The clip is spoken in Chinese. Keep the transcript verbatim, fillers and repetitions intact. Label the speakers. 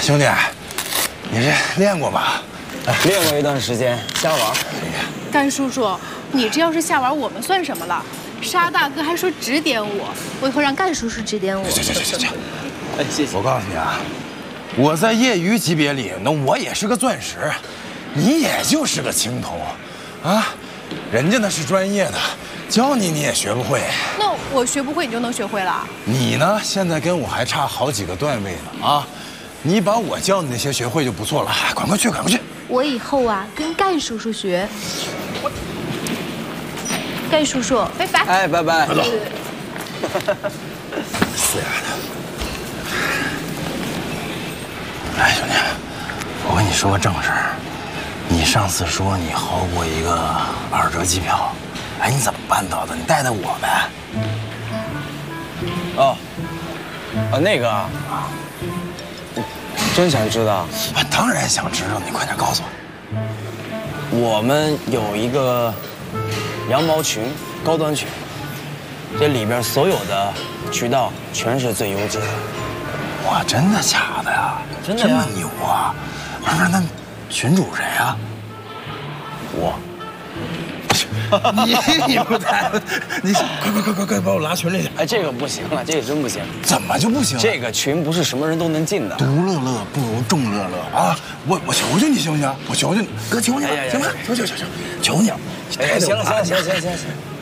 Speaker 1: 兄弟，你这练过吗？
Speaker 2: 练过一段时间，瞎玩。
Speaker 3: 甘叔叔，你这要是瞎玩，我们算什么了？沙大哥还说指点我，我以后让甘叔叔指点我。
Speaker 1: 行行行行行，
Speaker 2: 哎，谢谢。
Speaker 1: 我告诉你啊，我在业余级别里，那我也是个钻石，你也就是个青铜，啊，人家那是专业的，教你你也学不会。
Speaker 3: 那我学不会，你就能学会了？
Speaker 1: 你呢，现在跟我还差好几个段位呢啊！你把我教你那些学会就不错了，赶快去，赶快去！
Speaker 3: 我以后啊，跟甘叔叔学。甘叔叔，拜拜。
Speaker 2: 哎，拜拜。
Speaker 1: 走。死丫的！哎，兄弟，我跟你说个正事儿，你上次说你薅过一个二折机票，哎，你怎么办到的？你带带我呗。
Speaker 2: 哦，啊，那个啊，真想知道？
Speaker 1: 我当然想知道，你快点告诉我。
Speaker 2: 我们有一个羊毛裙，高端裙，这里边所有的渠道全是最优质的。
Speaker 1: 哇，真的假的呀？
Speaker 2: 真的呀，
Speaker 1: 这么牛啊！不是，那群主谁呀？
Speaker 2: 我。
Speaker 1: 你你不带，你快快快快快把我拉群里去！
Speaker 2: 哎，这个不行了，这个真不行。
Speaker 1: 怎么就不行？
Speaker 2: 这个群不是什么人都能进的。
Speaker 1: 独乐乐不如众乐乐啊！我我求求你行不行？我求求你，哥求你了，行吧？求求求求求你了！
Speaker 2: 哎，行了行了行了行了行了。